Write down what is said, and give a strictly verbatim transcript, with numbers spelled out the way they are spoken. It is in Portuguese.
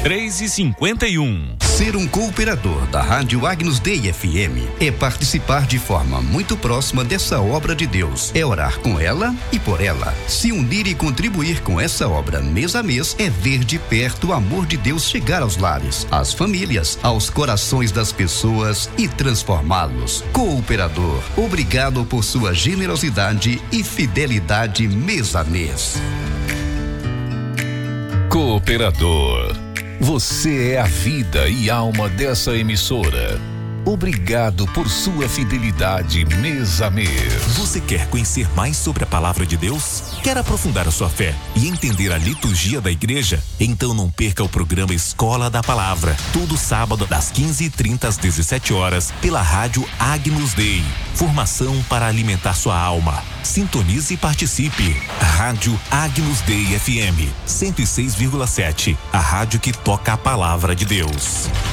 três e cinquenta e um. Ser um cooperador da Rádio Agnus Dei F M é participar de forma muito próxima dessa obra de Deus. É orar com ela e por ela. Se unir e contribuir com essa obra mês a mês é ver de perto o amor de Deus chegar aos lares, às famílias, aos corações das pessoas e transformá-los. Cooperador, obrigado por sua generosidade e fidelidade mês a mês. Cooperador, você é a vida e alma dessa emissora. Obrigado por sua fidelidade mês a mês. Você quer conhecer mais sobre a palavra de Deus? Quer aprofundar a sua fé e entender a liturgia da igreja? Então não perca o programa Escola da Palavra, todo sábado das quinze e trinta às dezessete horas, pela rádio Agnus Dei. Formação para alimentar sua alma. Sintonize e participe. Rádio Agnus Dei F M cento e seis vírgula sete, a rádio que toca a palavra de Deus.